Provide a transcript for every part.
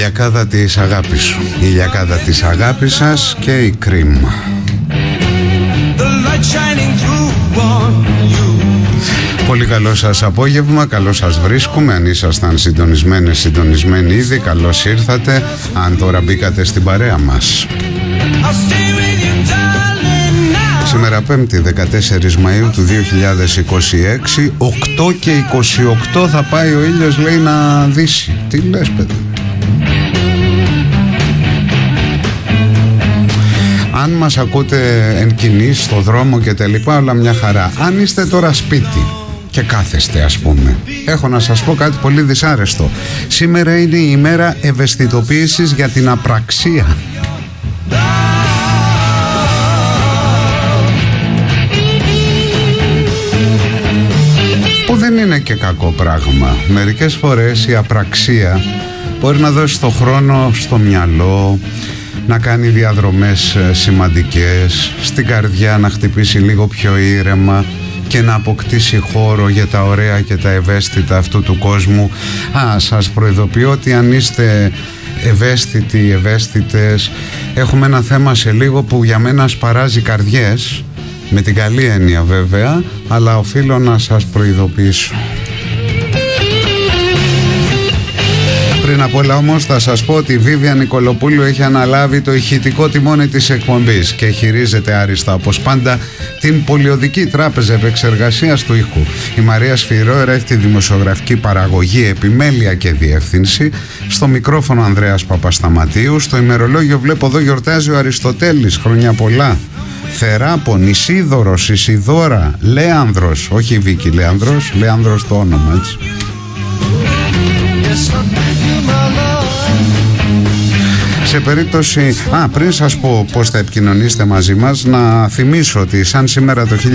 Ηλιακάδα της αγάπης σου, η ηλιακάδα της αγάπης σας και η Cream. Πολύ καλό σας απόγευμα, καλό σας βρίσκουμε. Αν ήσασταν συντονισμένοι ήδη, καλώς ήρθατε. Αν τώρα μπήκατε στην παρέα μας. Σήμερα 5η 14 Μαΐου του 2026, 8 και 28 θα πάει ο ήλιος, λέει, να δύσει. Τι λες, παιδί? Αν μας ακούτε εν κινείς, στο δρόμο και τα λοιπά, όλα μια χαρά. Αν είστε τώρα σπίτι και κάθεστε, ας πούμε, έχω να σας πω κάτι πολύ δυσάρεστο. Σήμερα είναι η ημέρα ευαισθητοποίησης για την απραξία. Που δεν είναι και κακό πράγμα. Μερικές φορές η απραξία μπορεί να δώσει το χρόνο στο μυαλό, να κάνει διαδρομές σημαντικές, στην καρδιά να χτυπήσει λίγο πιο ήρεμα και να αποκτήσει χώρο για τα ωραία και τα ευαίσθητα αυτού του κόσμου. Σας προειδοποιώ ότι αν είστε ευαίσθητοι, ευαίσθητες, έχουμε ένα θέμα σε λίγο που για μένα σπαράζει καρδιές, με την καλή έννοια βέβαια, αλλά οφείλω να σας προειδοποιήσω. Πριν απ' όλα όμως θα σας πω ότι η Βίβια Νικολοπούλου έχει αναλάβει το ηχητικό τιμόνι της εκπομπής και χειρίζεται άριστα όπως πάντα την πολιοδική τράπεζα επεξεργασίας του ήχου. Η Μαρία Σφυρόερα έχει τη δημοσιογραφική παραγωγή, επιμέλεια και διεύθυνση. Στο μικρόφωνο Ανδρέας Παπασταματίου. Στο ημερολόγιο βλέπω εδώ γιορτάζει ο Αριστοτέλης, χρόνια πολλά. Θεράπων, Ισίδωρος, Ισιδώρα, Λέανδρος, όχι η Βίκη Λέανδρος, Λέανδρος το όνομα, έτσι. Σε περίπτωση, πριν σας πω πώς θα επικοινωνήσετε μαζί μας, να θυμίσω ότι σαν σήμερα το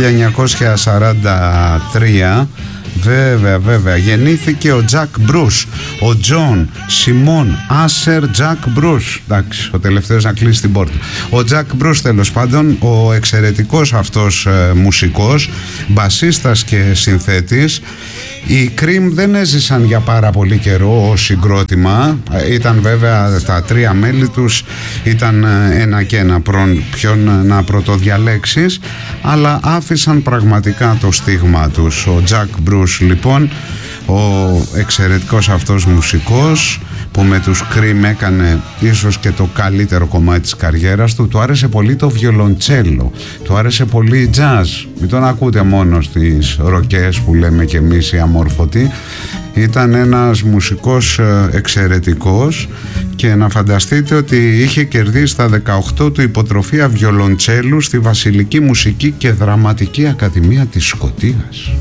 1943 βέβαια γεννήθηκε ο Τζακ Μπρους, ο Τζον Σιμών Άσερ Τζακ Μπρους. Εντάξει, ο τελευταίος να κλείσει την πόρτα. Ο Τζακ Μπρους, τέλος πάντων, ο εξαιρετικός αυτός μουσικός, μπασίστας και συνθέτης. Οι Cream δεν έζησαν για πάρα πολύ καιρό ως συγκρότημα. Ήταν βέβαια τα τρία μέλη τους, ήταν ένα και ένα, ποιον να πρωτοδιαλέξεις, αλλά άφησαν πραγματικά το στίγμα τους. Ο Jack Bruce λοιπόν, ο εξαιρετικός αυτός μουσικός που με τους Cream έκανε ίσως και το καλύτερο κομμάτι της καριέρας του. Του άρεσε πολύ το βιολοντσέλο, του άρεσε πολύ η jazz. Μην τον ακούτε μόνο στις ροκές που λέμε και εμείς οι αμόρφωτοι. Ήταν ένας μουσικός εξαιρετικός και να φανταστείτε ότι είχε κερδίσει στα 18 του υποτροφία βιολοντσέλου στη Βασιλική Μουσική και Δραματική Ακαδημία της Σκωτίας.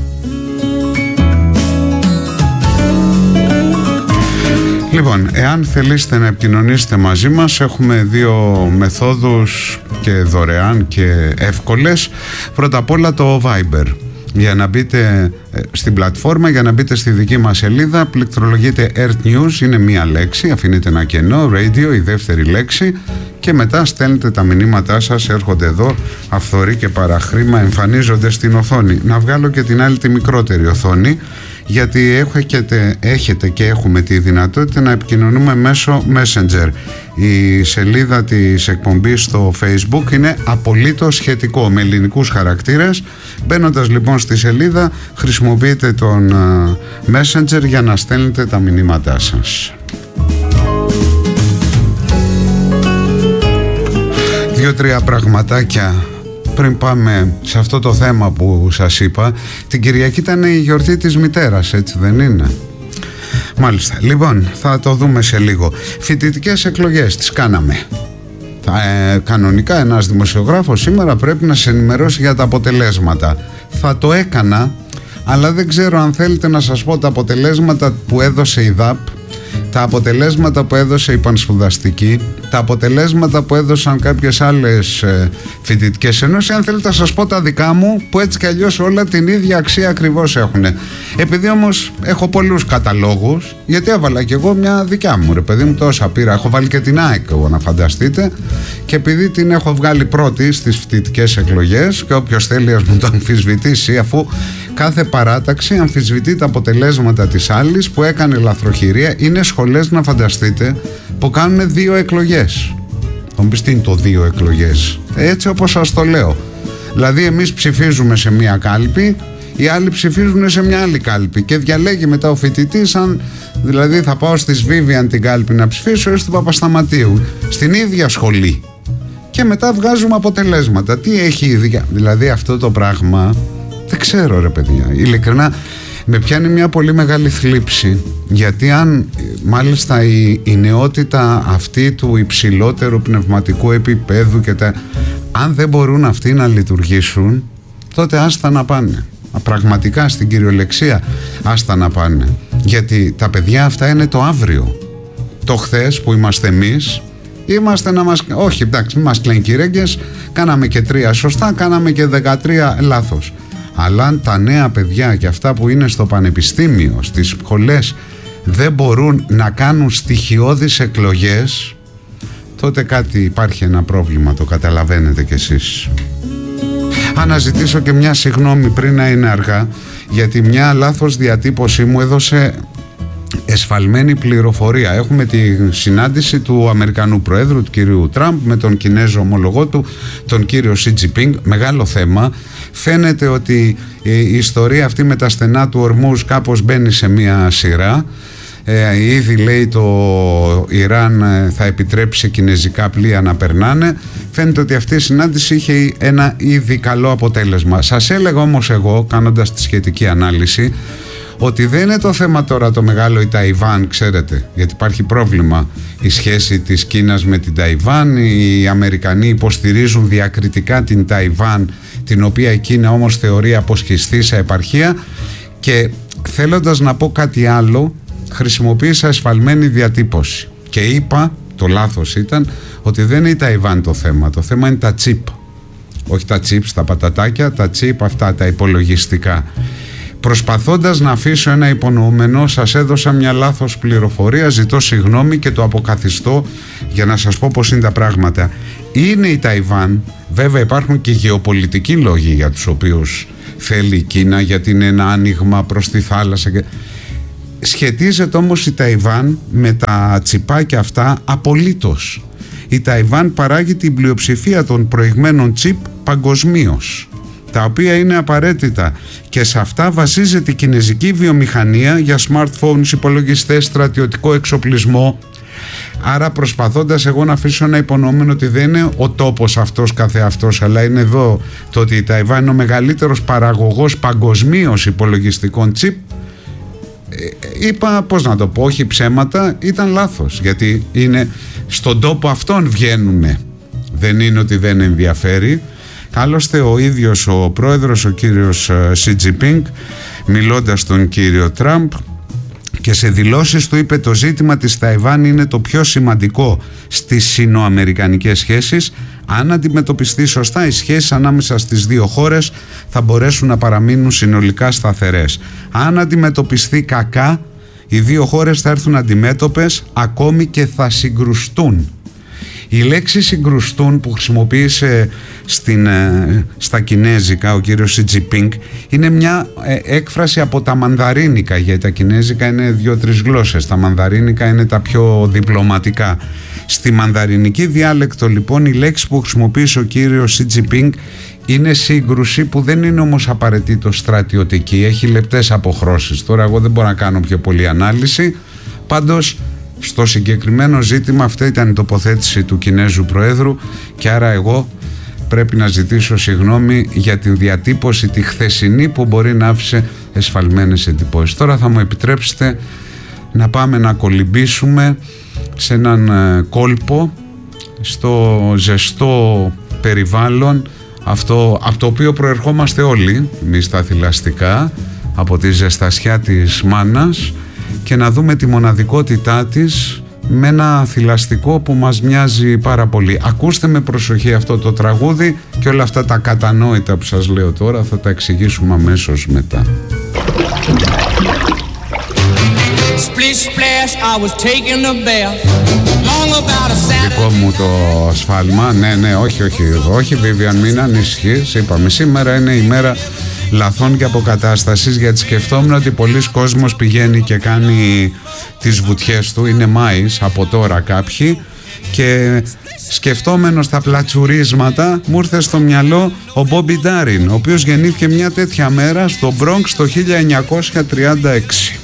Λοιπόν, εάν θελήσετε να επικοινωνήσετε μαζί μας, έχουμε δύο μεθόδους και δωρεάν και εύκολες. Πρώτα απ' όλα το Viber. Για να μπείτε στην πλατφόρμα, για να μπείτε στη δική μας σελίδα, πληκτρολογείτε Earth News, είναι μία λέξη, αφήνετε ένα κενό, radio, η δεύτερη λέξη, και μετά στέλνετε τα μηνύματά σας, έρχονται εδώ, αυθοροί και παραχρήμα, εμφανίζονται στην οθόνη. Να βγάλω και την άλλη τη μικρότερη οθόνη, γιατί έχετε και έχουμε τη δυνατότητα να επικοινωνούμε μέσω Messenger. Η σελίδα της εκπομπής στο Facebook είναι απολύτως σχετικό, με ελληνικούς χαρακτήρες. Μπαίνοντας λοιπόν στη σελίδα, χρησιμοποιείτε τον Messenger για να στέλνετε τα μηνύματά σας. Δύο-τρία πραγματάκια πριν πάμε σε αυτό το θέμα που σας είπα. Την Κυριακή ήταν η γιορτή της μητέρας, έτσι δεν είναι? Μάλιστα, λοιπόν, θα το δούμε σε λίγο. Φοιτητικές εκλογές τις κάναμε. Κανονικά ένας δημοσιογράφος σήμερα πρέπει να σε ενημερώσει για τα αποτελέσματα. Θα το έκανα, αλλά δεν ξέρω αν θέλετε να σας πω τα αποτελέσματα που έδωσε η ΔΑΠ, τα αποτελέσματα που έδωσε η Πανσπουδαστική, τα αποτελέσματα που έδωσαν κάποιες άλλες φοιτητικές ενώσεις. Αν θέλετε να σας πω τα δικά μου, που έτσι κι αλλιώς όλα την ίδια αξία ακριβώς έχουν. Επειδή όμως έχω πολλούς καταλόγους, γιατί έβαλα κι εγώ μια δικιά μου, ρε παιδί μου, τόσα πήρα. Έχω βάλει και την ΑΕΚ εγώ, να φανταστείτε, και επειδή την έχω βγάλει πρώτη στις φοιτητικές εκλογές, και όποιος θέλει ας μου το αμφισβητήσει, αφού κάθε παράταξη αμφισβητεί τα αποτελέσματα της άλλης που έκανε λαθροχειρία. Είναι σχολές, να φανταστείτε, που κάνουν 2 εκλογές. Θα μου πεις τι είναι το 2 εκλογές? Έτσι όπως σας το λέω. Δηλαδή εμείς ψηφίζουμε σε μία κάλπη, οι άλλοι ψηφίζουν σε μια άλλη κάλπη και διαλέγει μετά ο φοιτητής αν δηλαδή θα πάω στη Σβίβιαν την κάλπη να ψηφίσω ή στην Παπασταματίου, στην ίδια σχολή, και μετά βγάζουμε αποτελέσματα. Τι έχει ίδια? Δηλαδή αυτό το πράγμα δεν ξέρω ρε παιδιά, ειλικρινά με πιάνει μια πολύ μεγάλη θλίψη, γιατί αν μάλιστα η νεότητα αυτή του υψηλότερου πνευματικού επίπεδου και αν δεν μπορούν αυτοί να λειτουργήσουν, τότε άστα να πάνε. Πραγματικά στην κυριολεξία άστα να πάνε, γιατί τα παιδιά αυτά είναι το αύριο. Το χθες που είμαστε εμείς, είμαστε να μας... όχι εντάξει, μην μας κλενκυρέγγες, κάναμε και 3 σωστά, κάναμε και 13 λάθος. Αλλά αν τα νέα παιδιά και αυτά που είναι στο πανεπιστήμιο, στις σχολές, δεν μπορούν να κάνουν στοιχειώδεις εκλογές, τότε κάτι υπάρχει, ένα πρόβλημα, το καταλαβαίνετε κι εσείς. Αναζητήσω και μια συγγνώμη πριν να είναι αργά, γιατί μια λάθος διατύπωση μου έδωσε εσφαλμένη πληροφορία. Έχουμε τη συνάντηση του Αμερικανού Προέδρου, του κυρίου Τραμπ, με τον Κινέζο ομολογό του, τον κύριο Σι Τζινπίνγκ. Μεγάλο θέμα. Φαίνεται ότι η ιστορία αυτή με τα στενά του Ορμούζ κάπως μπαίνει σε μια σειρά. Ήδη λέει το Ιράν θα επιτρέψει κινέζικα πλοία να περνάνε. Φαίνεται ότι αυτή η συνάντηση είχε ένα ήδη καλό αποτέλεσμα. Σας έλεγα όμως εγώ, κάνοντας τη σχετική ανάλυση, ότι δεν είναι το θέμα τώρα το μεγάλο η Ταϊβάν, ξέρετε, γιατί υπάρχει πρόβλημα η σχέση της Κίνας με την Ταϊβάν. Οι Αμερικανοί υποστηρίζουν διακριτικά την Ταϊβάν, την οποία η Κίνα όμως θεωρεί αποσχιστή σε επαρχία, και θέλοντας να πω κάτι άλλο χρησιμοποίησα εσφαλμένη διατύπωση και είπα, το λάθος ήταν, ότι δεν είναι η Ταϊβάν το θέμα είναι τα τσίπ. Όχι τα chips, τα πατατάκια, τα τσίπ αυτά, τα υπολογιστικά. Προσπαθώντας να αφήσω ένα υπονοούμενο, σας έδωσα μια λάθος πληροφορία, ζητώ συγγνώμη και το αποκαθιστώ για να σας πω πως είναι τα πράγματα. Είναι η Ταϊβάν, βέβαια υπάρχουν και γεωπολιτικοί λόγοι για τους οποίους θέλει η Κίνα, γιατί είναι ένα άνοιγμα προς τη θάλασσα. Σχετίζεται όμως η Ταϊβάν με τα τσιπάκια αυτά απολύτως. Η Ταϊβάν παράγει την πλειοψηφία των προηγμένων τσιπ παγκοσμίως, τα οποία είναι απαραίτητα, και σε αυτά βασίζεται η κινέζικη βιομηχανία για smartphones, υπολογιστές, στρατιωτικό εξοπλισμό. Άρα προσπαθώντας εγώ να αφήσω ένα υπονοούμενο ότι δεν είναι ο τόπος αυτός καθεαυτός, αλλά είναι εδώ το ότι η Ταϊβάν είναι ο μεγαλύτερος παραγωγός παγκοσμίως υπολογιστικών τσιπ, είπα, πώς να το πω, όχι ψέματα, ήταν λάθος, γιατί είναι στον τόπο αυτόν βγαίνουνε, δεν είναι ότι δεν ενδιαφέρει. Άλλωστε ο ίδιος ο πρόεδρος, ο κύριος Σι Τζινπίνγκ, μιλώντας στον κύριο Τραμπ και σε δηλώσεις του, είπε το ζήτημα της Ταϊβάν είναι το πιο σημαντικό στις σινοαμερικανικές σχέσεις. Αν αντιμετωπιστεί σωστά, οι σχέσεις ανάμεσα στις δύο χώρες θα μπορέσουν να παραμείνουν συνολικά σταθερές. Αν αντιμετωπιστεί κακά, οι δύο χώρες θα έρθουν αντιμέτωπες, ακόμη και θα συγκρουστούν. Η λέξη συγκρουστούν που χρησιμοποίησε στα κινέζικα ο κύριος Σι Τζινπίνγκ είναι μια έκφραση από τα μανδαρίνικα, γιατί τα κινέζικα είναι 2-3 γλώσσες, τα μανδαρίνικα είναι τα πιο διπλωματικά. Στη μανδαρινική διάλεκτο λοιπόν η λέξη που χρησιμοποίησε ο κύριος Σι Τζινπίνγκ είναι σύγκρουση, που δεν είναι όμως απαραίτητο στρατιωτική, έχει λεπτές αποχρώσεις. Τώρα εγώ δεν μπορώ να κάνω πιο πολλή ανάλυση, πάντως στο συγκεκριμένο ζήτημα αυτή ήταν η τοποθέτηση του Κινέζου Προέδρου, και άρα εγώ πρέπει να ζητήσω συγγνώμη για την διατύπωση τη χθεσινή που μπορεί να άφησε εσφαλμένες εντυπώσεις. Τώρα θα μου επιτρέψετε να πάμε να κολυμπήσουμε σε έναν κόλπο στο ζεστό περιβάλλον αυτό από το οποίο προερχόμαστε όλοι εμείς τα θηλαστικά, από τη ζεστασιά της μάνας, και να δούμε τη μοναδικότητά της με ένα θηλαστικό που μας μοιάζει πάρα πολύ. Ακούστε με προσοχή αυτό το τραγούδι και όλα αυτά τα κατανόητα που σας λέω τώρα θα τα εξηγήσουμε αμέσως μετά. Δικό μου το σφάλμα. Ναι, όχι Vivian, μην ανησυχείς. Είπαμε σήμερα είναι η μέρα λαθών και αποκατάστασης, γιατί σκεφτόμουν ότι πολλοί κόσμος πηγαίνει και κάνει τις βουτιές του, είναι Μάης από τώρα κάποιοι, και σκεφτόμενος τα πλατσουρίσματα μου ήρθε στο μυαλό ο Μπόμπι Ντάριν, ο οποίος γεννήθηκε μια τέτοια μέρα στο Μπρόγκς το 1936.